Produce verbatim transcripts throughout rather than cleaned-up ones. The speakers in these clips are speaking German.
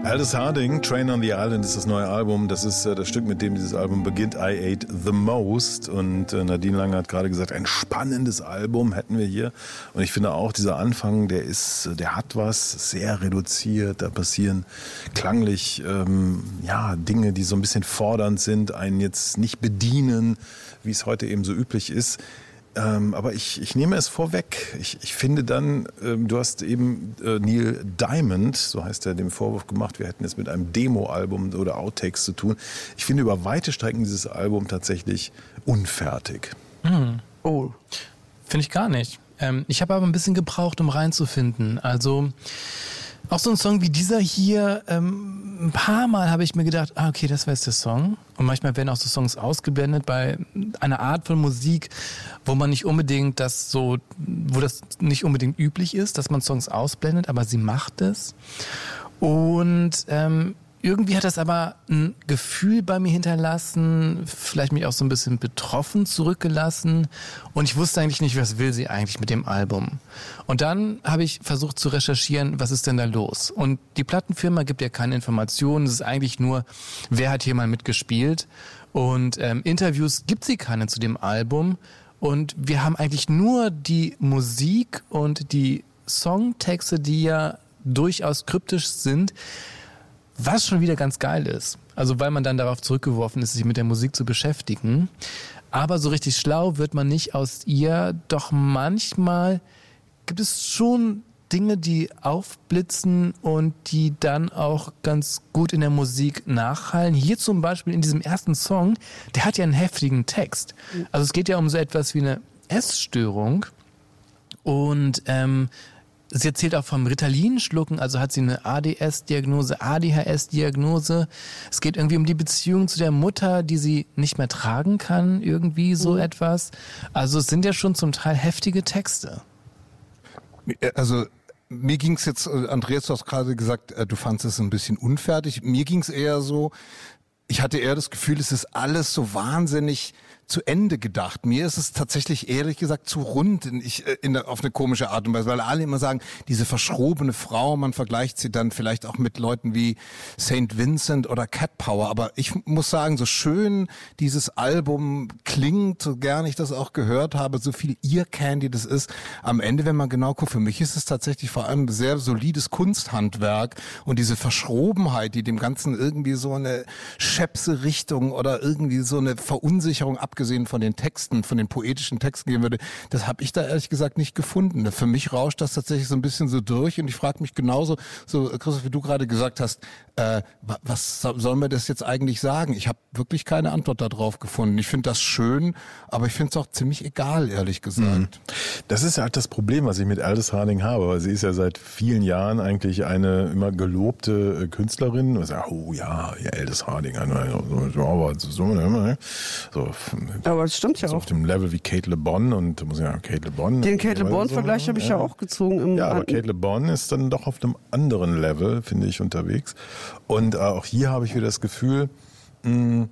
Aldous Harding, Train on the Island ist das neue Album. Das ist äh, das Stück, mit dem dieses Album beginnt. I Ate the Most. Und äh, Nadine Lange hat gerade gesagt, ein spannendes Album hätten wir hier. Und ich finde auch, dieser Anfang, der ist, der hat was, sehr reduziert. Da passieren klanglich ähm, ja, Dinge, die so ein bisschen fordernd sind, einen jetzt nicht bedienen, wie es heute eben so üblich ist. Ähm, aber ich, ich nehme es vorweg. Ich, ich finde dann, ähm, du hast eben äh, Neil Diamond, so heißt er, dem Vorwurf gemacht, wir hätten es mit einem Demo-Album oder Outtakes zu tun. Ich finde über weite Strecken dieses Album tatsächlich unfertig. Mhm. Oh, finde ich gar nicht. Ähm, ich habe aber ein bisschen gebraucht, um reinzufinden. Also auch so ein Song wie dieser hier, ähm, ein paar Mal habe ich mir gedacht, ah, okay, das war jetzt der Song. Und manchmal werden auch so Songs ausgeblendet bei einer Art von Musik, wo man nicht unbedingt das so, wo das nicht unbedingt üblich ist, dass man Songs ausblendet, aber sie macht es. Und ähm, irgendwie hat das aber ein Gefühl bei mir hinterlassen, vielleicht mich auch so ein bisschen betroffen zurückgelassen. Und ich wusste eigentlich nicht, was will sie eigentlich mit dem Album. Und dann habe ich versucht zu recherchieren, was ist denn da los? Und die Plattenfirma gibt ja keine Informationen. Es ist eigentlich nur, wer hat hier mal mitgespielt. Und ähm, Interviews gibt sie keine zu dem Album. Und wir haben eigentlich nur die Musik und die Songtexte, die ja durchaus kryptisch sind, was schon wieder ganz geil ist. Also weil man dann darauf zurückgeworfen ist, sich mit der Musik zu beschäftigen. Aber so richtig schlau wird man nicht aus ihr. Doch manchmal gibt es schon Dinge, die aufblitzen und die dann auch ganz gut in der Musik nachhallen. Hier zum Beispiel in diesem ersten Song, der hat ja einen heftigen Text. Also es geht ja um so etwas wie eine Essstörung. Und ähm, sie erzählt auch vom Ritalin-Schlucken, also hat sie eine A D S-Diagnose, A D H S-Diagnose. Es geht irgendwie um die Beziehung zu der Mutter, die sie nicht mehr tragen kann, irgendwie so mhm. etwas. Also es sind ja schon zum Teil heftige Texte. Also mir ging's jetzt, Andreas, du hast gerade gesagt, du fandst es ein bisschen unfertig. Mir ging's eher so, ich hatte eher das Gefühl, es ist alles so wahnsinnig zu Ende gedacht. Mir ist es tatsächlich ehrlich gesagt zu rund in, ich, in, auf eine komische Art und Weise, weil alle immer sagen, diese verschrobene Frau, man vergleicht sie dann vielleicht auch mit Leuten wie Saint Vincent oder Cat Power, aber ich muss sagen, so schön dieses Album klingt, so gern ich das auch gehört habe, so viel Ear Candy das ist, am Ende, wenn man genau guckt, für mich ist es tatsächlich vor allem sehr solides Kunsthandwerk und diese Verschrobenheit, die dem Ganzen irgendwie so eine schäpse Richtung oder irgendwie so eine Verunsicherung ab abgesehen von den Texten, von den poetischen Texten gehen würde, das habe ich da ehrlich gesagt nicht gefunden. Für mich rauscht das tatsächlich so ein bisschen so durch und ich frage mich genauso, so Christoph, wie du gerade gesagt hast, äh, was sollen wir das jetzt eigentlich sagen? Ich habe wirklich keine Antwort darauf gefunden. Ich finde das schön, aber ich finde es auch ziemlich egal, ehrlich gesagt. Das ist ja halt das Problem, was ich mit Aldous Harding habe, weil sie ist ja seit vielen Jahren eigentlich eine immer gelobte Künstlerin. Und sagt, oh ja, ja, Aldous Harding, aber so, so aber das stimmt ja so auch. Auf dem Level wie Kate Le Bon und muss ja Kate Le Bon. Den Kate Le Bon-Vergleich so, habe ich ja. ja auch gezogen. Im ja, aber Kate Le Bon ist dann doch auf einem anderen Level, finde ich, unterwegs. Und äh, auch hier habe ich wieder das Gefühl, mh,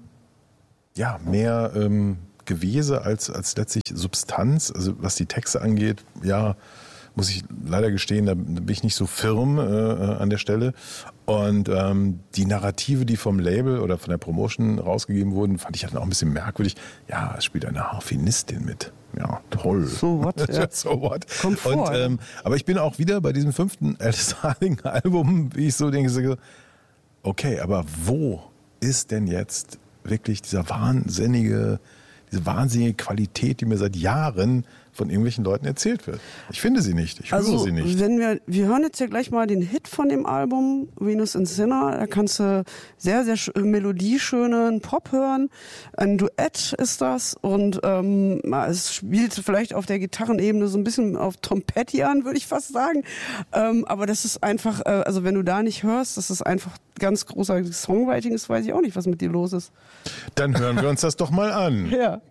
ja, mehr ähm, Gewese als, als letztlich Substanz. Also was die Texte angeht, ja, muss ich leider gestehen, da bin ich nicht so firm äh, an der Stelle. Und ähm, die Narrative, die vom Label oder von der Promotion rausgegeben wurden, fand ich dann auch ein bisschen merkwürdig. Ja, es spielt eine Harfenistin mit. Ja, toll. So what? Ja. So what? Kommt vor. Und, ähm, aber ich bin auch wieder bei diesem fünften Aldous Harding Album, wie ich so denke, okay, aber wo ist denn jetzt wirklich dieser wahnsinnige, diese wahnsinnige Qualität, die mir seit Jahren von irgendwelchen Leuten erzählt wird? Ich finde sie nicht, ich höre also, sie nicht. Wenn wir, wir hören jetzt ja gleich mal den Hit von dem Album, Venus and Sinner. Da kannst du sehr, sehr sch- melodieschönen Pop hören. Ein Duett ist das und ähm, es spielt vielleicht auf der Gitarrenebene so ein bisschen auf Trompetti an, würde ich fast sagen. Ähm, aber das ist einfach, äh, also wenn du da nicht hörst, dass das einfach ganz großartiges Songwriting ist, weiß ich auch nicht, was mit dir los ist. Dann hören wir uns das doch mal an. Ja.